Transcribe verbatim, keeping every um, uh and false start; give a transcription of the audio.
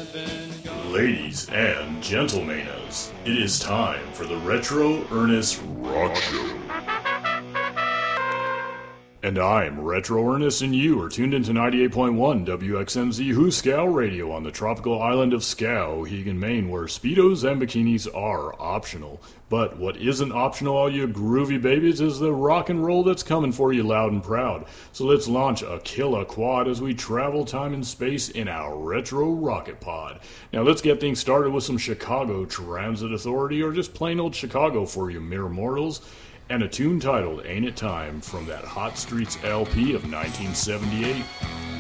Ladies and gentlemen, it is time for the Retro Ernest Rock Show. And I'm Retro Ernest, and you are tuned into ninety-eight point one W X M Z Hooskow Radio on the tropical island of Skowhegan, Maine, where Speedos and bikinis are optional. But what isn't optional, all you groovy babies, is the rock and roll that's coming for you loud and proud. So let's launch a killer quad as we travel time and space in our retro rocket pod. Now let's get things started with some Chicago Transit Authority, or just plain old Chicago for you mere mortals, and a tune titled Ain't It Time from that Hot Streets L P of nineteen seventy-eight.